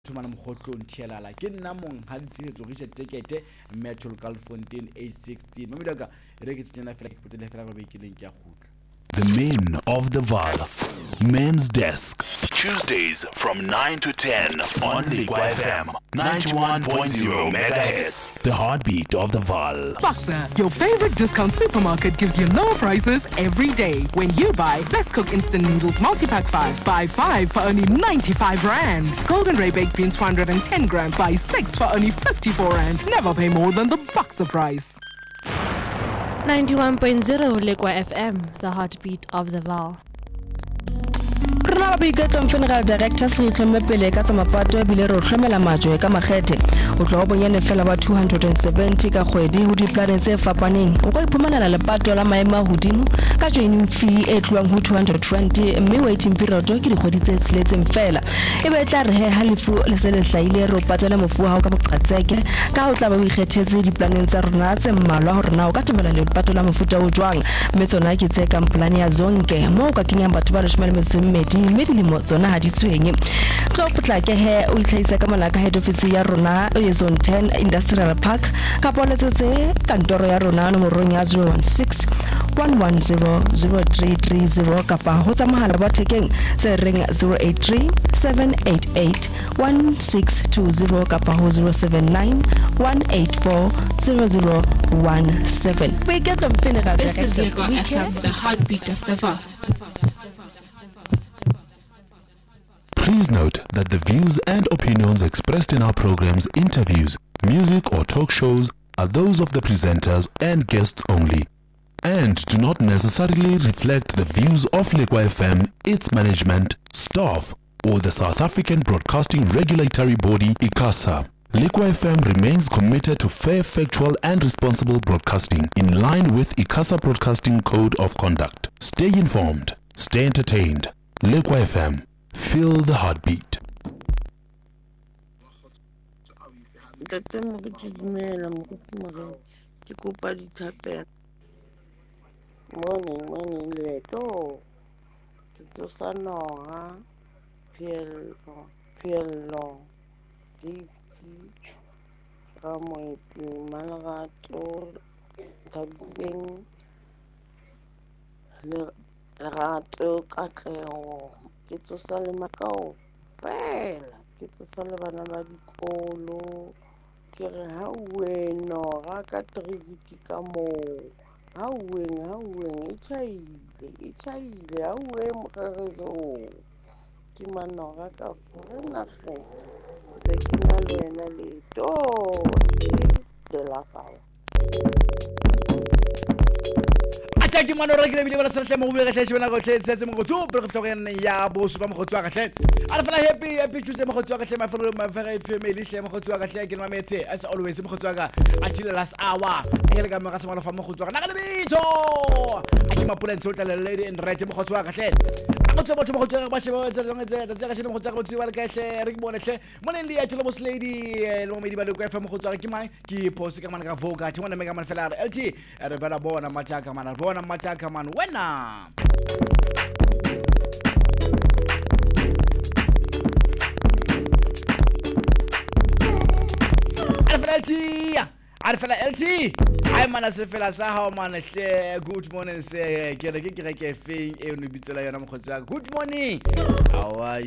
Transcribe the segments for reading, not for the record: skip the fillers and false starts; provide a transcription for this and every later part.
Thumana Mokgotlong Thielala ke nna mong ha dithetso re tekete Metro Galfontein 816 mamedaka re ke tsena fela ke potele fela ba bekeleng ke a khutla. The Men of the Val. Men's Desk. Tuesdays from 9 to 10 on Liqua FM 91.0 MHz. The heartbeat of the Val. Boxer, your favorite discount supermarket gives you lower prices every day. When you buy Best Cook Instant Noodles Multi-Pack 5s, buy 5 for only 95 Rand. Golden Ray Baked Beans 410 gram, buy 6 for only 54 Rand. Never pay more than the Boxer price. 91.0 Liqua FM, the heartbeat of the Val. Rena ba iketlo Funeral Director se itlhomme pele ka tsa mapato bile re hlomela majwe ka makgethe o tlo bonyane fela ba 270 ka kgwedi ho diplaneng tse fapaneng o ka iphumanela lepato la maema hodimo ka joining fee e tluwang ho 220 mme waiting period ke dikgwedi tse tseletseng fela e be tla re ha lefu le se le hlaile re o patela mofu ha o ka boqatseke ka o tla ba o ikgethetse diplaneng tsa rona tse mmalwa hore na o ka tebela lepato la mofuta o jwang mme tsona ke tse ka plan ya zonke mo o ka kenyang batho ba 12 mme dilemo tsona ha di tshwenye tlo potlake he o itlhaisa ka malaka head office ya rona e zone 10 industrial park ka poletsetse kantoro ya rona nomorong ya 016 1100330 kapa ho tsamahala ba thekeng se ring 083 788 1620 kapa ho 079 184 0017 we get them Funeral This is Liqua FM, the heartbeat of the Val. Please note that the views and opinions expressed in our programs, interviews, music or talk shows are those of the presenters and guests only, and do not necessarily reflect the views of Liqua FM, its management, staff, or the South African Broadcasting Regulatory Body, ICASA. Liqua FM remains committed to fair, factual and responsible broadcasting in line with ICASA Broadcasting Code of Conduct. Stay informed, stay entertained. Liqua FM. Feel the heartbeat. Morning, leto. Ke tsa noga, pielo, gifti, ga moeti, malagato, tabeng, legato, katlego. Ke tsosa le makao fela ke tsosa le bana ba dikolo ke re ha ueno ga ka triki ka moo ha ueng e chaile ha ue mogerezo ke manoga ka forena ge tse ke na le wena leto de la fao Ke mano re ke bile ba tsela mo bua ka tlhatshe bana go tletse mo go tso pre go tsogena ya bo supa mo go tswa ka tle a fela happy Tuesday mo go tswa ka tle ma fere family hle mo go tswa ka tle ke mametse as always mo go tswa ka until last hour ke le ka mo ga semalo fa mo go tswa ka na le bitso a ke mapula ntse tla le lady and right mo go tswa ka tle a go tswa batho mo go tswa ba sheba tse ka shene mo go tswa go tswa ka tle re ke bone tle mo ne le ya tsholo mo lady le mo medi ba le go fa mo go tswa ke mai ke post ka mana ka voga ke mona mega man fela LT re bana bona mataka mana bona mataka man wena Alfela LT ai mana se fela sa ha mana hle good morning se ke re ke feng e no bitsela yona mogotsi wa good morning how are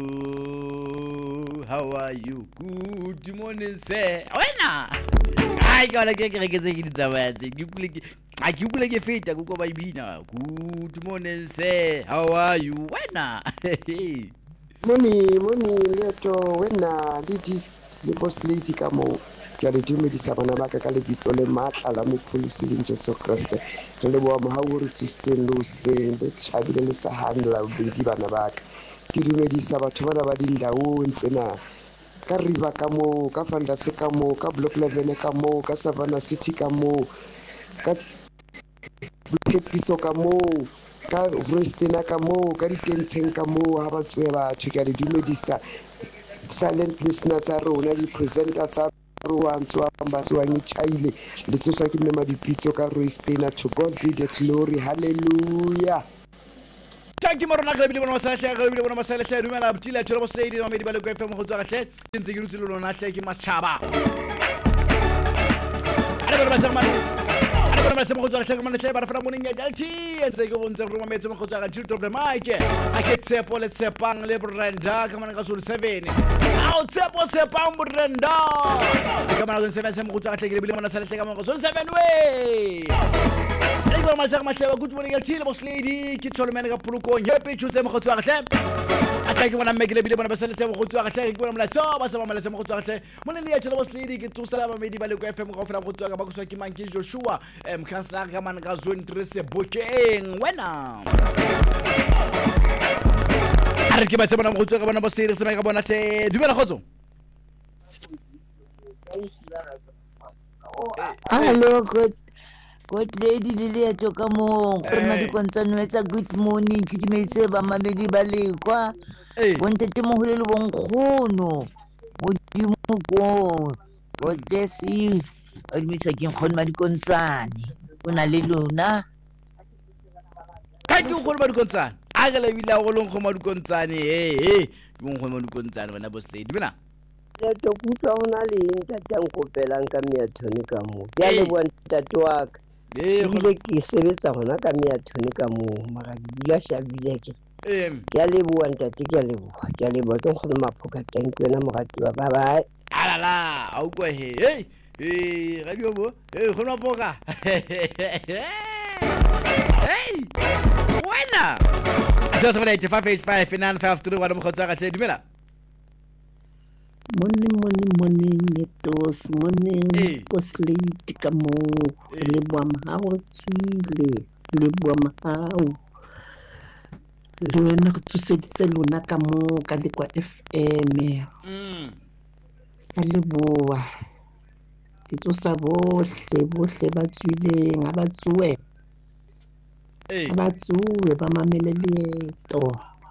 you good morning se wena ai gona ke tse ke ditsabatse ke kule ke feta go ba ibina good morning se how are you wena Morning, leto wena le boss lady ka mo ke a le dumedisa bana ba ka lebitso le matla la mopholosi Jesu Kriste re le boa mo ha o re tsisteng lo seng le tshabile le sa handla bedi bana ba ka ke dumedisa batho bana ba dindao ntsena ka riba ka mo ka Fandase ka mo ka Block 11 ka mo ka Savannah City ka mo ka Tepiso ka mo ka Rustina ka mo ka ditentsheng ka mo ha ba tswe batho ke a le dumedisa silent listener tsa rona di presenter tsa ruantswa mbatswang ichaile le tsosa ke mema dipitso ka Rustina to God be the glory hallelujah Thank you marona ka bile bona masala ka bile bona masala hle dumela butile tsholo bosledi no medi ba le go FM go tswa ka hle ntse ke rutsile lona hle ke matshaba ale ba tsamana ale ba tsamana go tswa hle ke mantle ba fara morning ya dalti ntse ke bontse go mametso go tswa ka children of the mic a ke tsepo le tsepang le brenda ka mana ka solo 7 ao tsepo tsepang brenda ka mana go 7 go tswa hle ke bile bona sala hle ka mana go solo 7 we Ego malsa mashewa good morning altile boss lady ki tholomene ka pulukong happy Tuesday mo go tswa gahle ataki bona megile bile bona basele temo go tswa gahle ke bona mlatso ba sa mamela temo go tswa gahle mona le ya tshelo boss lady ke tsosala ba medi ba le go FM go fela go tswa ka ba go tswa ke manki Joshua mkansla ka man ka zone 3 se bokeng wena are ke ba tsema mo go tswa ka bona boss lady tsema ka bona tle dumela khotso hello good lady Lilia toka mo khona di kontsanwetsa good morning ke dimeise ba mamedi ba le kwa bontate mo hole le bonkgono modimo ko bodesi a dimisa ke khona ba di kontsane bona le lona ka ke khona ba di kontsane a ga le bila go leng go ma di kontsane mo go ma di kontsane bana boss lady bana ya to kutwa ona le ntatang go pelang ka meathone ka mo ya le bontate wa ka ile ke sebetsa gona ka meathone ka mo mara ya shabile ke ya le buang tate ke le bua ke le bua ke go maphoka teng kwena mogati wa bye alala au kwa he radio bo go maphoka wena sa 78585 953 mo khotsa ka tle dumela morning netos morning poslate ka mo le bua mahao tswile le bua mahao le wena go tsuseditse lona ka mo ka le kwa FM ka le bua ke tsosa bohle ba tswileng a ba tsuwe ba mamele leto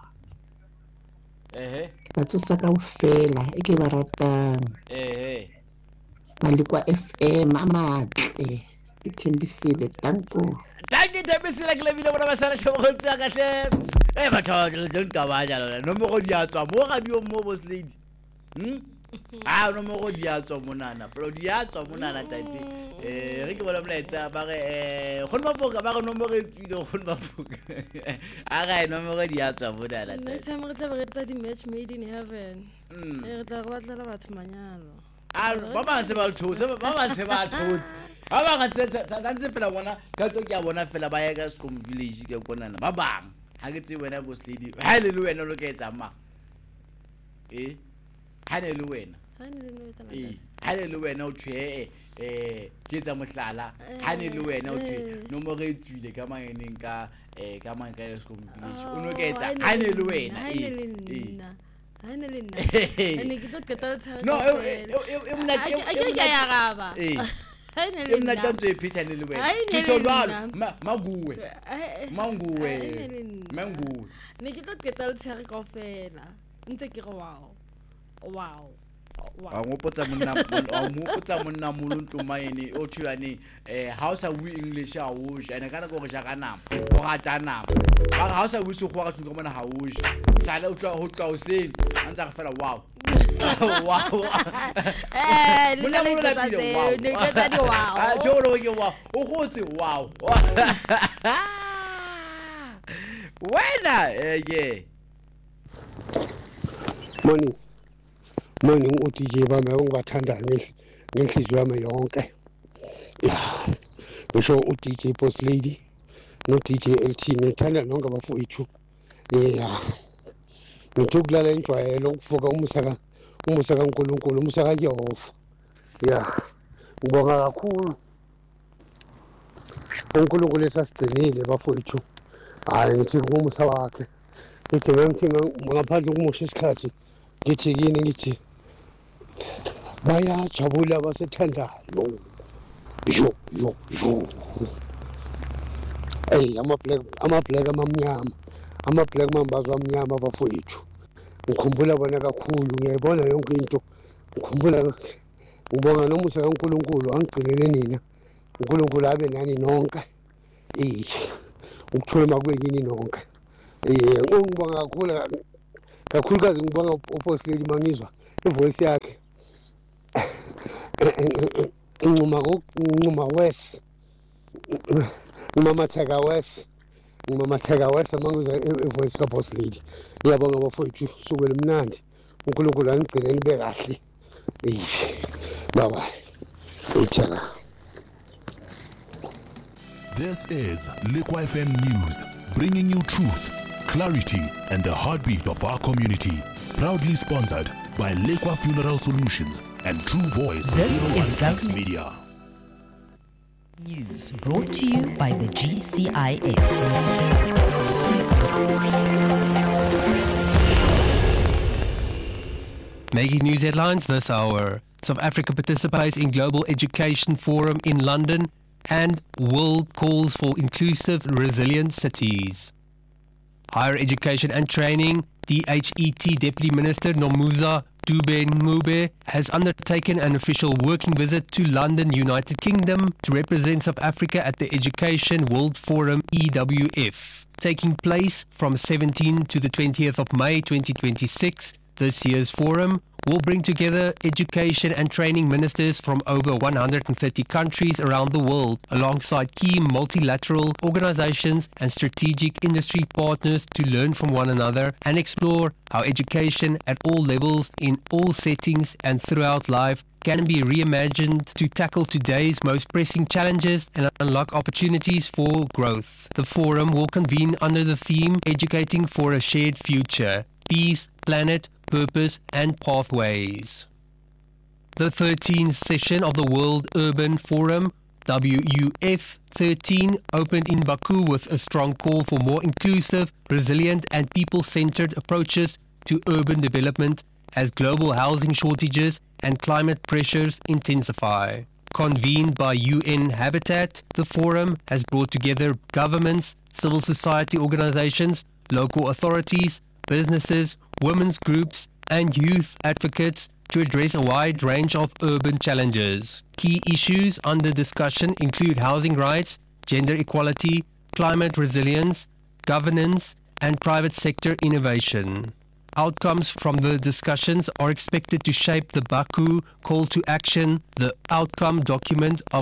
ba tsosa ka ufela e ke ba ratang ba le kwa FM a matle ke thembisile tanko tanki thembisile ke le bile bona ba sala go tswa ka hle batho le nka ba jalo no mo go di atswa mo radio mo boss lady no mo go di atswa monana pero di atswa monana tate re ke bona mlaetsa ba re go nna boka ba go no mo re tsile go nna boka a ga no mo go di atswa monana tate ne se mo tla ba tsa di match made in heaven re tla go batla batho manyalo ba ba se ba those ba ba se ba those ba ba ga tse fela bona ka to ke a bona fela ba ya ka Skom village ke konana ba bang ha ke tse wena boss lady ha le wena lo ke etsa ma ha le wena ha le wena o thwe ke tsa mohlala ha ne le wena o thwe no mo re tswile ka maneneng ka man ka Skom village o no ke etsa ha ne le wena ha ne le nna ne ke tlo ketala tsaka no ya gaba Emna tantse phitha ne le wena ke tsolwana manguwe ne ke tlo ketala tsaka kaofela ntse ke go wow a ngopotsa monna molonto maene o thulane ha o sa bue English a o ja ene kana go ja ka nama o gata nama ba ha o sa bue se go ga tshunga mona ha o ja sala o tla ho tla o seng a ntse ga fela wow le le ka tsa ne ke tsa di wow a jolo ke wow o gotse wow wena morning uDJ bami ongathanda ngenhliziyo yami yonke ngisho uDJ Boss Lady no DJ LT ngithanda nonke abafowethu ngithukulala enjwayelo ukuvuka umusa kaNkulunkulu umusa kaJehova ngibonga kakhulu uNkulunkulu esasigcinile bafowethu hayi ngithi umusa wakhe ngithi ngaphandle kumusha isikhathi ngithi bayajabula abasethandayo yo ama-black ama-black mambazo amnyama abafowethu ngikhumbula bona kakhulu ngiyayibona yonke into ngibonga nomusa kaNkulunkulu angigcinele nina uNkulunkulu abe nani nonke ukuthula makube yini nonke ngibonga kakhulukazi ngibonga uBoss Lady Mangizwa ivoice yakhe nguma West ngimamatheka West amangizwa ivoice kaBoss Lady. Ngiyabonga bafowethu sukela mnandi uNkulunkulu anigcine nibe kahle. Bye. Utshela. This is Liqua FM News, bringing you truth, clarity, and the heartbeat of our community. Proudly sponsored by Liqua Funeral Solutions and True Voice This 016 Media. News brought to you by the GCIS. Making news headlines this hour. South Africa participates in Global Education Forum in London and world calls for inclusive, resilient cities. Higher Education and Training, DHET Deputy Minister Nomusa Dube-Ncube has undertaken an official working visit to London, United Kingdom to represent South Africa at the Education World Forum EWF. Taking place from 17 to the 20th of May 2026, this year's forum will bring together education and training ministers from over 130 countries around the world, alongside key multilateral organizations and strategic industry partners to learn from one another and explore how education at all levels, in all settings and throughout life can be reimagined to tackle today's most pressing challenges and unlock opportunities for growth. The forum will convene under the theme Educating for a Shared Future, Peace, Planet, Purpose and Pathways. The 13th session of the World Urban Forum, WUF 13, opened in Baku with a strong call for more inclusive, resilient and people-centered approaches to urban development as global housing shortages and climate pressures intensify. Convened by UN Habitat, the forum has brought together governments, civil society organizations, local authorities, businesses, women's groups, and youth advocates to address a wide range of urban challenges. Key issues under discussion include housing rights, gender equality, climate resilience, governance, and private sector innovation. Outcomes from the discussions are expected to shape the Baku Call to Action, the outcome document of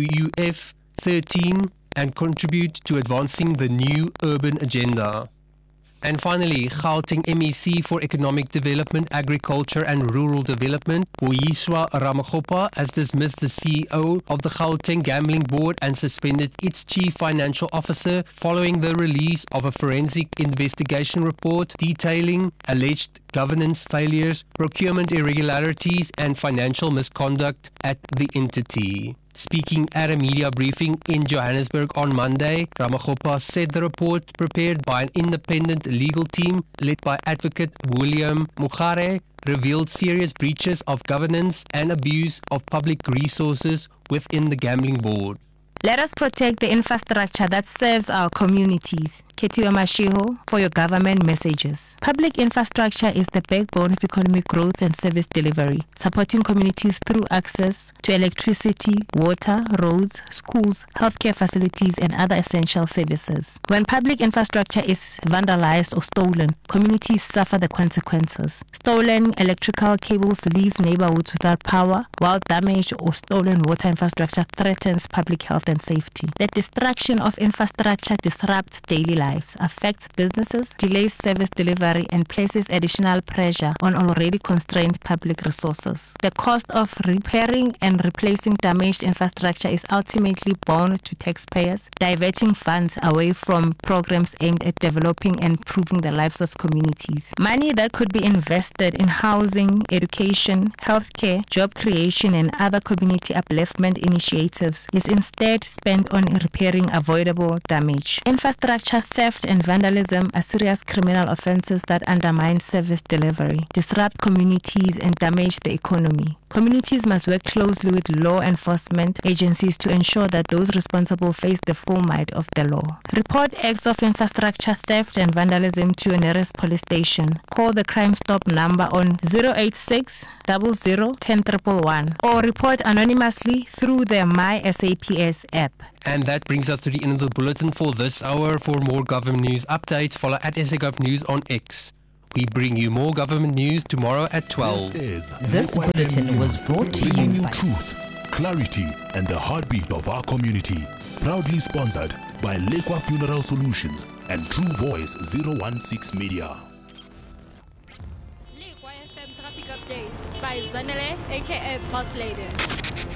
WUF 13, and contribute to advancing the new urban agenda. And finally, Gauteng MEC for Economic Development, Agriculture and Rural Development, Boyiswa Ramagopa, has dismissed the CEO of the Gauteng Gambling Board and suspended its Chief Financial Officer following the release of a forensic investigation report detailing alleged governance failures, procurement irregularities and financial misconduct at the entity. Speaking at a media briefing in Johannesburg on Monday, Ramagopa said the report prepared by an independent legal team led by advocate William Mugare revealed serious breaches of governance and abuse of public resources within the gambling board. Let us protect the infrastructure that serves our communities. Ketiwe Mashiho for your government messages. Public infrastructure is the backbone of economic growth and service delivery, supporting communities through access to electricity, water, roads, schools, healthcare facilities, and other essential services. When public infrastructure is vandalized or stolen, communities suffer the consequences. Stolen electrical cables leaves neighborhoods without power, while damaged or stolen water infrastructure threatens public health and safety. The destruction of infrastructure disrupts daily lives, affects businesses, delays service delivery, and places additional pressure on already constrained public resources. The cost of repairing and replacing damaged infrastructure is ultimately borne to taxpayers, diverting funds away from programs aimed at developing and improving the lives of communities. Money that could be invested in housing, education, healthcare, job creation, and other community upliftment initiatives is instead spent on repairing avoidable damage. Infrastructure theft and vandalism are serious criminal offenses that undermine service delivery, disrupt communities, and damage the economy. Communities must work closely with law enforcement agencies to ensure that those responsible face the full might of the law. Report acts of infrastructure theft and vandalism to your nearest police station. Call the Crime Stop number on 086 00 10 111 or report anonymously through the My SAPS app. And that brings us to the end of the bulletin for this hour. For more government news updates, follow at SAGov News on X. We bring you more government news tomorrow at 12. This bulletin was brought to bringing you you by truth, clarity, and the heartbeat of our community. Proudly sponsored by Lekwa Funeral Solutions and True Voice 016 Media. Lekwa FM traffic updates by Zanele, aka Boss Lady.